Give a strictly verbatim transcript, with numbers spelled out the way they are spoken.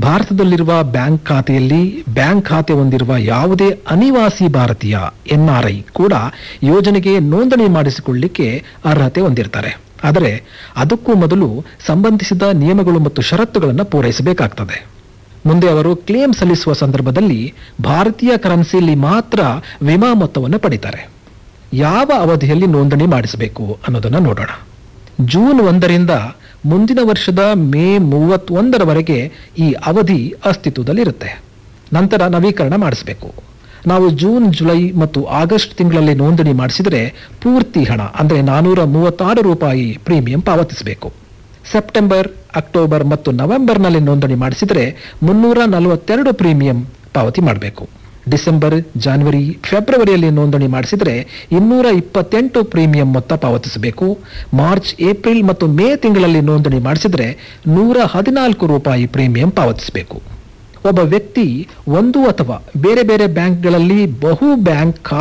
ಭಾರತದಲ್ಲಿರುವ ಬ್ಯಾಂಕ್ ಖಾತೆಯಲ್ಲಿ ಬ್ಯಾಂಕ್ ಖಾತೆ ಹೊಂದಿರುವ ಯಾವುದೇ ಅನಿವಾಸಿ ಭಾರತೀಯ ಎನ್ಆರ್ಐ ಕೂಡ ಯೋಜನೆಗೆ ನೋಂದಣಿ ಮಾಡಿಸಿಕೊಳ್ಳಲಿಕ್ಕೆ ಅರ್ಹತೆ ಹೊಂದಿರ್ತಾರೆ. ಆದರೆ ಅದಕ್ಕೂ ಮೊದಲು ಸಂಬಂಧಿಸಿದ ನಿಯಮಗಳು ಮತ್ತು ಷರತ್ತುಗಳನ್ನು ಪೂರೈಸಬೇಕಾಗ್ತದೆ. ಮುಂದೆ ಅವರು ಕ್ಲೇಮ್ ಸಲ್ಲಿಸುವ ಸಂದರ್ಭದಲ್ಲಿ ಭಾರತೀಯ ಕರೆನ್ಸಿಯಲ್ಲಿ ಮಾತ್ರ ವಿಮಾ ಮೊತ್ತವನ್ನು ಪಡಿತಾರೆ. ಯಾವ ಅವಧಿಯಲ್ಲಿ ನೋಂದಣಿ ಮಾಡಿಸಬೇಕು ಅನ್ನೋದನ್ನು ನೋಡೋಣ. ಜೂನ್ ಒಂದರಿಂದ ಮುಂದಿನ ವರ್ಷದ ಮೇ ಮೂವತ್ತೊಂದರವರೆಗೆ ಈ ಅವಧಿ ಅಸ್ತಿತ್ವದಲ್ಲಿರುತ್ತೆ. ನಂತರ ನವೀಕರಣ ಮಾಡಿಸಬೇಕು. ನಾವು ಜೂನ್, ಜುಲೈ ಮತ್ತು ಆಗಸ್ಟ್ ತಿಂಗಳಲ್ಲಿ ನೋಂದಣಿ ಮಾಡಿಸಿದರೆ ಪೂರ್ತಿ ಹಣ ಅಂದರೆ ನಾನೂರ ಮೂವತ್ತಾರು ರೂಪಾಯಿ ಪ್ರೀಮಿಯಂ ಪಾವತಿಸಬೇಕು. ಸೆಪ್ಟೆಂಬರ್, ಅಕ್ಟೋಬರ್ ಮತ್ತು ನವೆಂಬರ್ನಲ್ಲಿ ನೋಂದಣಿ ಮಾಡಿಸಿದರೆ ಮುನ್ನೂರ ನಲವತ್ತೆರಡು ಪ್ರೀಮಿಯಂ ಪಾವತಿ ಮಾಡಬೇಕು. ಡಿಸೆಂಬರ್, ಜಾನ್ವರಿ, ಫೆಬ್ರವರಿಯಲ್ಲಿ ನೋಂದಣಿ ಮಾಡಿಸಿದರೆ ಇನ್ನೂರ ಇಪ್ಪತ್ತೆಂಟು ಪ್ರೀಮಿಯಂ ಮೊತ್ತ ಪಾವತಿಸಬೇಕು. ಮಾರ್ಚ್, ಏಪ್ರಿಲ್ ಮತ್ತು ಮೇ ತಿಂಗಳಲ್ಲಿ ನೋಂದಣಿ ಮಾಡಿಸಿದರೆ ನೂರ ಹದಿನಾಲ್ಕು ರೂಪಾಯಿ ಪ್ರೀಮಿಯಂ ಪಾವತಿಸಬೇಕು. ಒಬ್ಬ ವ್ಯಕ್ತಿ ಒಂದು ಅಥವಾ ಬೇರೆ ಬೇರೆ ಬ್ಯಾಂಕ್ಗಳಲ್ಲಿ ಬಹು ಬ್ಯಾಂಕ್